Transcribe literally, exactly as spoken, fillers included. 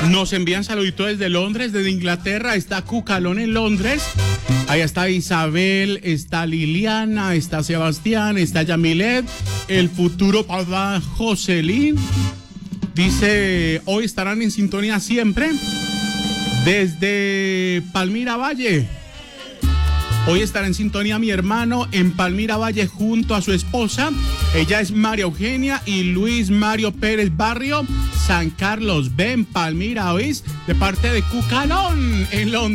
Nos envían saluditos desde Londres, desde Inglaterra. Está Cucalón en Londres. Ahí está Isabel, está Liliana, está Sebastián, está Yamilet, el futuro papá Joselín. Dice, hoy estarán en sintonía siempre. Desde Palmira Valle. Hoy estará en sintonía mi hermano en Palmira Valle junto a su esposa. Ella es María Eugenia y Luis Mario Pérez Barrio, San Carlos B en Palmira, ¿oís? De parte de Cucalón en Londres.